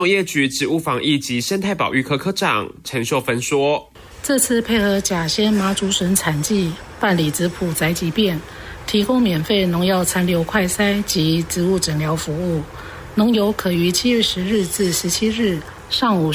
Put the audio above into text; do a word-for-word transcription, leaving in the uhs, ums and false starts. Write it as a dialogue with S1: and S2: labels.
S1: 农业局植物防疫及生态保育科科长陈秀芬说，
S2: 这次配合甲仙麻竹笋产季办理质谱宅急便，提供免费农药残留快筛及植物诊疗服务。农友可于七月十日至十七日上午